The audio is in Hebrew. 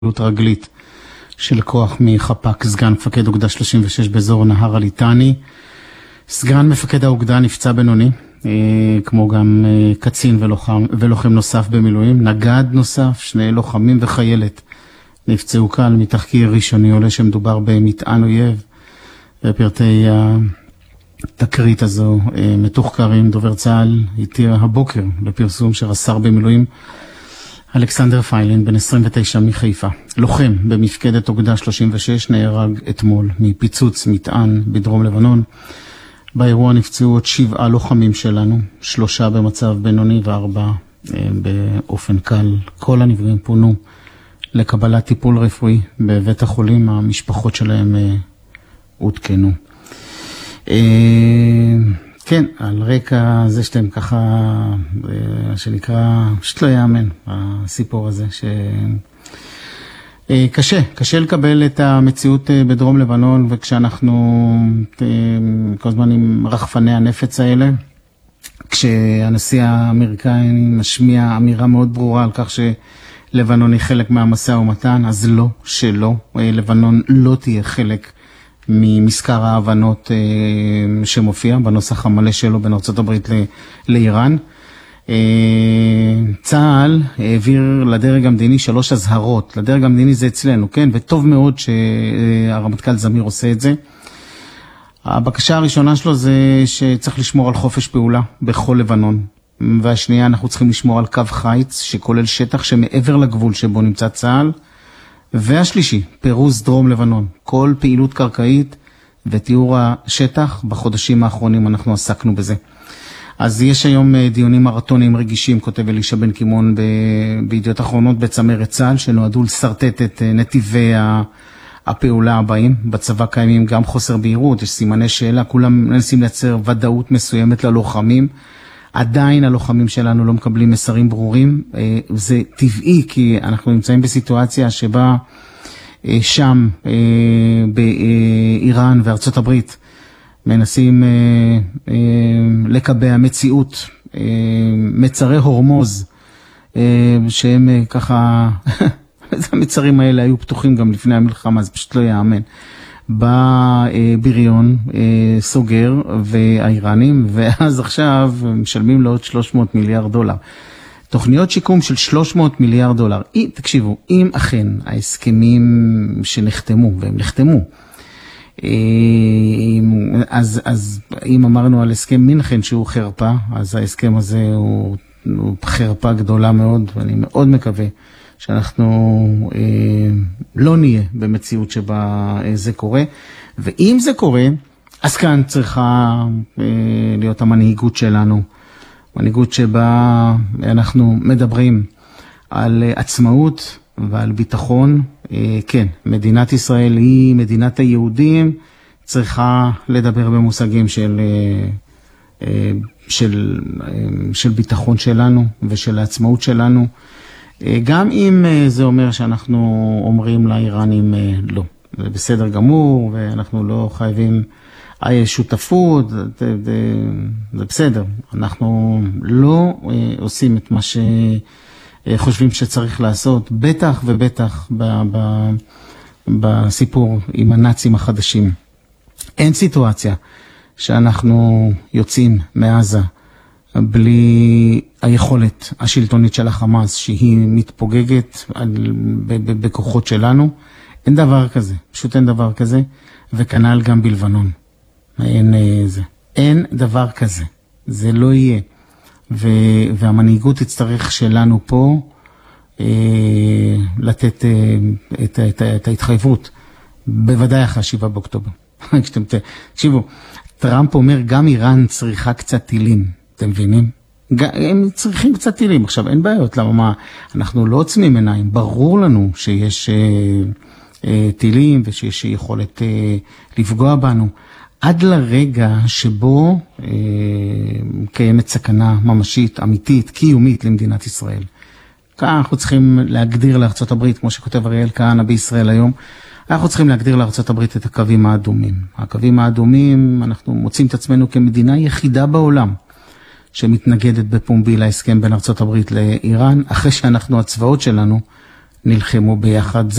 רגלית של כוח מחפ"ק, סגן מפקד אוגדה 36 באזור נהר הליטני. סגן מפקד האוגדה נפצע בינוני, כמו גם קצין ולוחם נוסף במילואים. נגד נוסף, שני לוחמים וחיילת נפצעו קל. מתחקיר ראשוני עולה שמדובר במטען אויב, ופרטי התקרית הזו מתוחקרים. דובר צה"ל התיר הבוקר לפרסום שרס"ר במילואים אלכסנדר פיילין, בן 29 מחיפה, לוחם במפקדת אוגדה 36, נהרג אתמול מפיצוץ מטען בדרום לבנון. באירוע נפצעו עוד 7 לוחמים שלנו, 3 במצב בינוני ו4 באופן קל. כל הנפגעים פונו לקבלת טיפול רפואי בבית החולים, המשפחות שלהם עודכנו. כן, על רקע זה שאתם ככה, שנקרא, פשוט לא יאמן, הסיפור הזה, קשה לקבל את המציאות בדרום לבנון, וכשאנחנו כל הזמן עם רחפני הנפץ האלה, כשהנשיא האמריקאי משמיע אמירה מאוד ברורה על כך שלבנון היא חלק מהמשא ומתן, אז לא, שלא, לבנון לא תהיה חלק ממזכר ההבנות שמופיע בנוסח המלא שלו בין ארצות הברית לאיראן. צה"ל העביר לדרג המדיני 3 אזהרות. לדרג המדיני זה אצלנו, כן? וטוב מאוד שהרמטכ"ל זמיר עושה את זה. הבקשה הראשונה שלו זה שצריך לשמור על חופש פעולה בכל לבנון. והשנייה, אנחנו צריכים לשמור על קו חיץ שכולל שטח שמעבר לגבול שבו נמצא צה"ל. והשלישי, פירוז דרום לבנון. כל פעילות קרקעית ותיאור השטח, בחודשים האחרונים אנחנו עסקנו בזה. אז יש היום דיונים מרתוניים רגישים, כותב אלישע בן קימון בידיעות אחרונות בצמרת צה"ל, שנועדו לסרטט את נתיבי הפעולה הבאים. בצבא קיימים גם חוסר בהירות, יש סימני שאלה, כולם מנסים לייצר ודאות מסוימת ללוחמים. עדיין הלוחמים שלנו לא מקבלים מסרים ברורים. זה טבעי, כי אנחנו נמצאים בסיטואציה שבה שם באיראן וארצות הברית מנסים לקבע מציאות, מצרי הורמוז, שהם ככה, המצרים האלה היו פתוחים גם לפני המלחמה, זה פשוט לא יאמן. בא בריון סוגר והאיראנים, ואז עכשיו משלמים לו עוד $300 מיליארד. תוכניות שיקום של $300 מיליארד. תקשיבו, אם אכן ההסכמים שנחתמו, והם נחתמו, אז אם אמרנו על הסכם מינכן שהוא חרפה, אז ההסכם הזה הוא חרפה גדולה מאוד, ואני מאוד מקווה שאנחנו לא נהיה במציאות שבה זה קורה. ואם זה קורה, אז כאן צריכה להיות המנהיגות שלנו, מנהיגות שבה אנחנו מדברים על עצמאות ועל ביטחון. כן, מדינת ישראל היא מדינת היהודים, צריכה לדבר במושגים של ביטחון שלנו ושל העצמאות שלנו, גם אם זה אומר שאנחנו אומרים לאיראנים לא. זה בסדר גמור, ואנחנו לא חייבים שותפות, זה בסדר. אנחנו לא עושים את מה שחושבים שצריך לעשות, בטח ובטח בסיפור עם הנאצים החדשים. אין סיטואציה שאנחנו יוצאים מעזה בלי היכולת השלטונית של החמאס, שהיא מתפוגגת בכוחות שלנו. אין דבר כזה, פשוט אין דבר כזה, וכנ"ל גם בלבנון. אין דבר כזה, זה לא יהיה. והמנהיגות תצטרך שלנו פה לתת את ההתחייבות, בוודאי אחרי 7 באוקטובר. תקשיבו, טראמפ אומר גם איראן צריכה קצת טילים, אתם מבינים? הם צריכים קצת טילים. עכשיו, אין בעיות, למה אנחנו לא עוצמים עיניים, ברור לנו שיש טילים ושיש יכולת לפגוע בנו, עד לרגע שבו קיימת סכנה ממשית, אמיתית, קיומית למדינת ישראל. כאן אנחנו צריכים להגדיר לארצות הברית, כמו שכותב אריאל כהנא בישראל היום, אנחנו צריכים להגדיר לארצות הברית את הקווים האדומים. הקווים האדומים, אנחנו מוצאים את עצמנו כמדינה יחידה בעולם, שמתנגדת בפומבי להסכם בין ארצות הברית לאיראן, אחרי שאנחנו, הצבאות שלנו, נלחמו ביחד.